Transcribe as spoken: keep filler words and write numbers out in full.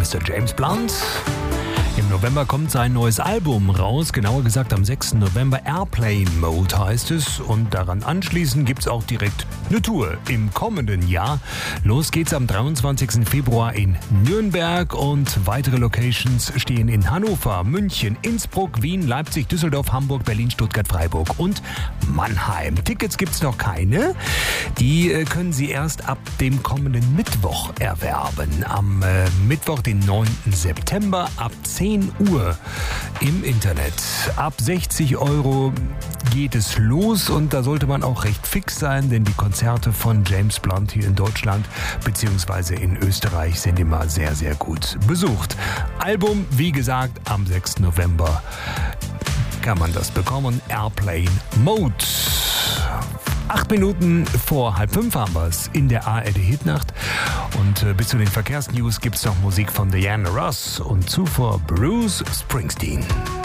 Mister James Blunt. Im November kommt sein neues Album raus, genauer gesagt am sechsten November. Airplane Mode heißt es. Und daran anschließend gibt es auch direkt eine Tour im kommenden Jahr. Los geht's am dreiundzwanzigsten Februar in Nürnberg und weitere Locations stehen in Hannover, München, Innsbruck, Wien, Leipzig, Düsseldorf, Hamburg, Berlin, Stuttgart, Freiburg und Mannheim. Tickets gibt's noch keine. Die äh, können Sie erst ab dem kommenden Mittwoch erwerben. Am äh, Mittwoch, den neunten September ab zehn Uhr im Internet. Ab sechzig Euro geht es los und da sollte man auch recht fix sein, denn die Konzerte von James Blunt hier in Deutschland bzw. in Österreich sind immer sehr, sehr gut besucht. Album, wie gesagt, am sechsten November kann man das bekommen. Airplane Mode. Acht Minuten vor halb fünf haben wir es in der A R D Hitnacht. Und äh, bis zu den Verkehrsnews gibt es noch Musik von Diana Ross und zuvor Bruce Springsteen.